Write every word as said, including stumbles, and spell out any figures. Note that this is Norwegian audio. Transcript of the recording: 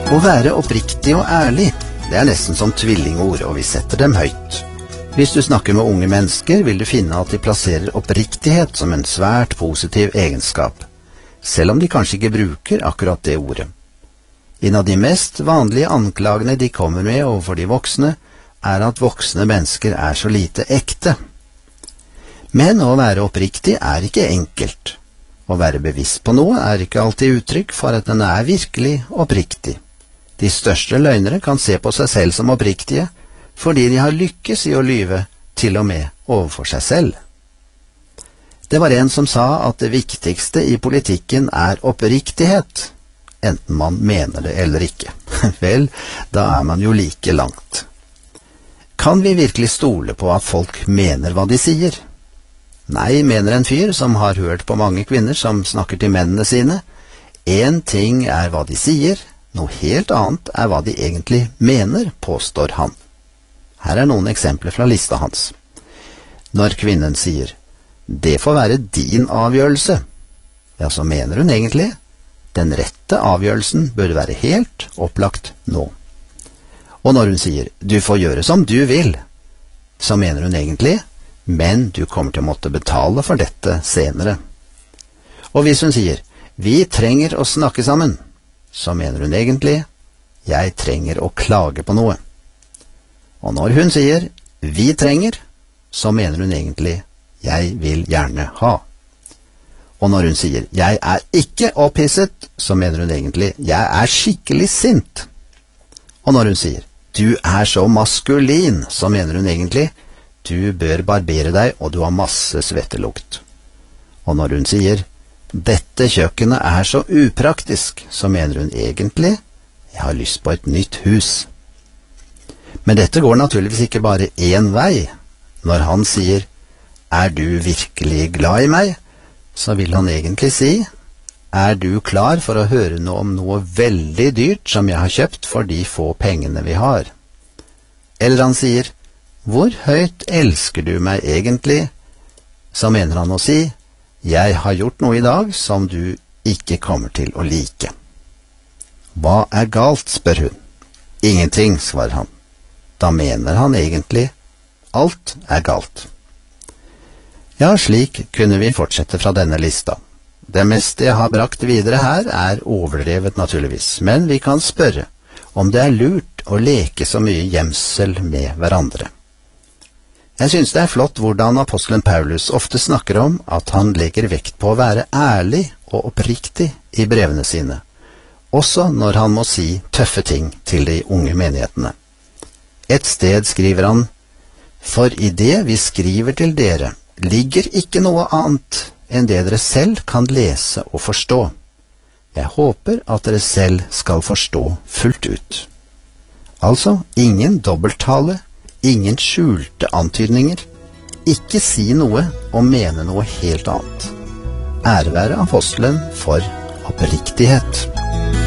Å være oppriktig og ærlig, det er nesten som tvillingord, og vi setter dem høyt. Hvis du snakker med unge mennesker, vil du finne at de plasserer oppriktighet som en svært positiv egenskap, selv om de kanskje ikke bruker akkurat det ordet. En av de mest vanlige anklagene de kommer med overfor de voksne, er at voksne mennesker er så lite ekte. Men å være oppriktig er ikke enkelt. Å være bevisst på noe er ikke alltid uttrykk for at den er virkelig oppriktig. De største løgnere kan se på seg selv som oppriktige, fordi de har lykkes i å lyve til og med overfor seg selv. Det var en som sa at det viktigste i politikken er oppriktighet, enten man mener det eller ikke. Vel, da er man jo like langt. Kan vi virkelig stole på at folk mener hva de sier? Nei, mener en fyr som har hørt på mange kvinner som snakker til mennene sine. En ting er hva de sier, noe helt annet er hva de egentlig mener, påstår han. Her er noen eksempler fra lista hans. Når kvinnen sier, det får være din avgjørelse, ja, så mener hun egentlig, den rette avgjørelsen bør være helt opplagt nå. Og når hun sier, du får gjøre som du vil, så mener hun egentlig, men du kommer til å måtte betale for dette senere. Og hvis hun sier, vi trenger å snakke sammen, så mener hun egentlig, jeg trenger å klage på noe. Og når hun sier, vi trenger, så mener hun egentlig, jeg vil gjerne ha. Og når hun sier, jeg er ikke opphisset, så mener hun egentlig, jeg er skikkelig sint. Og når hun sier, du er så maskulin, så mener hun egentlig, du bør barbere deg, og du har masse svettelukt. Og når hun sier, dette kjøkkenet er så upraktisk, så mener hun egentlig, jeg har lyst på et nytt hus. Men dette går naturligvis ikke bare én vei. Når han sier, er du virkelig glad i meg? Så vil han egentlig si, er du klar for å høre noe om noe veldig dyrt som jeg har kjøpt for de få pengene vi har? Eller han sier, hvor høyt elsker du meg egentlig? Så mener han å si, jeg har gjort noe i dag som du ikke kommer til å like. Hva er galt, spør hun. Ingenting, svarer han. Da mener han egentlig, alt er galt. Ja, slik kunne vi fortsette fra denne lista. Det meste jeg har brakt videre her er overdrevet naturligvis, men vi kan spørre om det er lurt å leke så mye gjemsel med hverandre. Jeg synes det er flott hvordan apostelen Paulus ofte snakker om at han legger vekt på å være ærlig og oppriktig i brevene sine, også når han må si tøffe ting til de unge menighetene. Et sted skriver han, for i det vi skriver til dere, ligger ikke noe annet enn det dere selv kan lese og forstå. Jeg håper at dere selv skal forstå fullt ut. Altså, ingen dobbelttale, ingen skjulte antydninger, ikke si noe og mene noe helt annet. Ære være apostelen for oppriktighet.